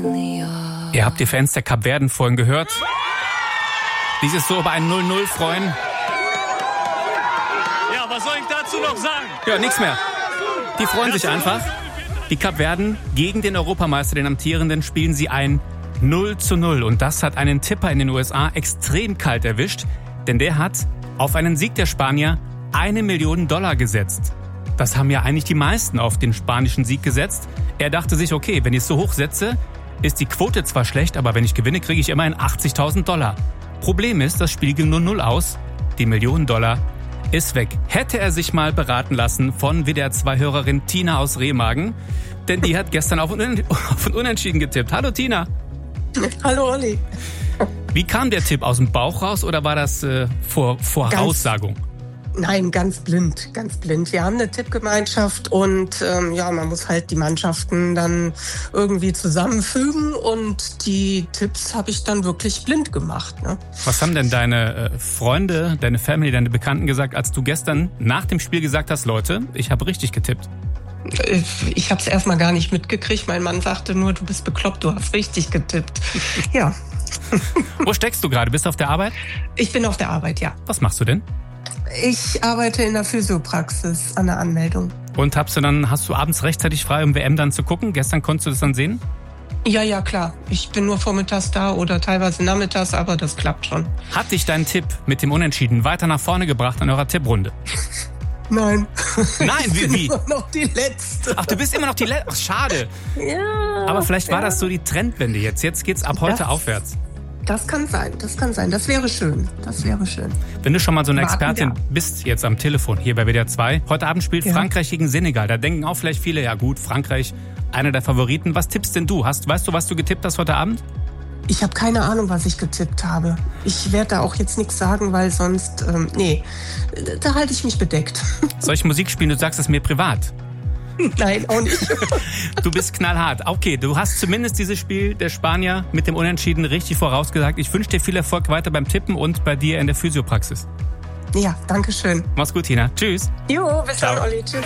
Ihr habt die Fans der Kapverden vorhin gehört, die sich so über ein 0-0 freuen. Ja, was soll ich dazu noch sagen? Ja, nichts mehr. Die freuen sich einfach. Die Kapverden gegen den Europameister, den Amtierenden, spielen sie ein 0-0. Und das hat einen Tipper in den USA extrem kalt erwischt, denn der hat auf einen Sieg der Spanier $1 Million gesetzt. Das haben ja eigentlich die meisten auf den spanischen Sieg gesetzt. Er dachte sich, okay, wenn ich es so hoch setze, ist die Quote zwar schlecht, aber wenn ich gewinne, kriege ich immerhin $80.000. Problem ist, das Spiel ging nur 0 aus. Die $1 Million ist weg. Hätte er sich mal beraten lassen von WDR2-Hörerin Tina aus Remagen, denn die hat gestern auf ein Unentschieden getippt. Hallo Tina. Hallo Olli. Wie kam der Tipp, aus dem Bauch raus oder war das Voraussagung? Nein, ganz blind. Wir haben eine Tippgemeinschaft und man muss halt die Mannschaften dann irgendwie zusammenfügen und die Tipps habe ich dann wirklich blind gemacht. Ne? Was haben denn deine Freunde, deine Family, deine Bekannten gesagt, als du gestern nach dem Spiel gesagt hast, Leute, ich habe richtig getippt? Ich habe es erstmal gar nicht mitgekriegt. Mein Mann sagte nur, du bist bekloppt, du hast richtig getippt. Ja. Wo steckst du gerade? Bist du auf der Arbeit? Ich bin auf der Arbeit, ja. Was machst du denn? Ich arbeite in der Physiopraxis an der Anmeldung. Und hast du abends rechtzeitig frei, um WM dann zu gucken? Gestern konntest du das dann sehen? Ja, klar. Ich bin nur vormittags da oder teilweise nachmittags, aber das klappt schon. Hat dich dein Tipp mit dem Unentschieden weiter nach vorne gebracht an eurer Tipprunde? Nein. Nein, wie? Ich bin immer noch die Letzte. Ach, du bist immer noch die Letzte? Ach, schade. Ja. Aber vielleicht war das so die Trendwende jetzt. Jetzt geht's ab heute aufwärts. Das kann sein. Das wäre schön. Wenn du schon mal so eine Expertin bist jetzt am Telefon hier bei WDR 2. Heute Abend spielt Frankreich gegen Senegal. Da denken auch vielleicht viele, ja gut, Frankreich, einer der Favoriten. Was tippst denn du? Weißt du, was du getippt hast heute Abend? Ich habe keine Ahnung, was ich getippt habe. Ich werde da auch jetzt nichts sagen, weil sonst, da halte ich mich bedeckt. Soll ich Musik spielen? Du sagst es mir privat. Nein, auch nicht. Du bist knallhart. Okay, du hast zumindest dieses Spiel der Spanier mit dem Unentschieden richtig vorausgesagt. Ich wünsche dir viel Erfolg weiter beim Tippen und bei dir in der Physiopraxis. Ja, danke schön. Mach's gut, Tina. Tschüss. Jo, bis dann, Olli. Tschüss.